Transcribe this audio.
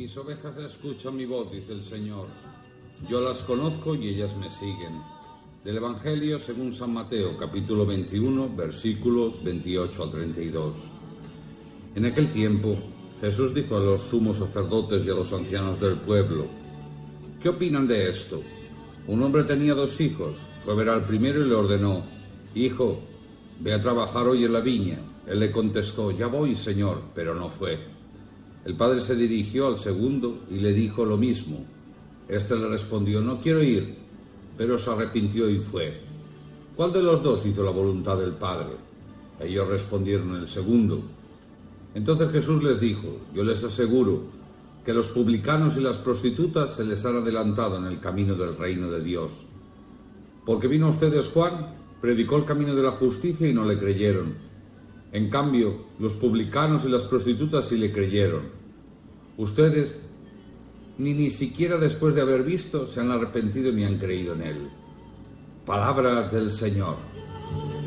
Mis ovejas escuchan mi voz, dice el Señor. Yo las conozco y ellas me siguen. Del Evangelio según San Mateo, capítulo 21, versículos 28 al 32. En aquel tiempo, Jesús dijo a los sumos sacerdotes y a los ancianos del pueblo: ¿qué opinan de esto? Un hombre tenía 2 hijos. Fue a ver al primero y le ordenó: Hijo, ve a trabajar hoy en la viña. Él le contestó: Ya voy, Señor, pero no fue. El padre se dirigió al segundo y le dijo lo mismo. Este le respondió: No quiero ir, pero se arrepintió y fue. ¿Cuál de los 2 hizo la voluntad del Padre? Ellos respondieron: el segundo. Entonces Jesús les dijo: Yo les aseguro que los publicanos y las prostitutas se les han adelantado en el camino del reino de Dios. Porque vino a ustedes Juan, predicó el camino de la justicia y no le creyeron. En cambio, los publicanos y las prostitutas sí le creyeron. Ustedes, ni siquiera después de haber visto, se han arrepentido ni han creído en él. Palabra del Señor.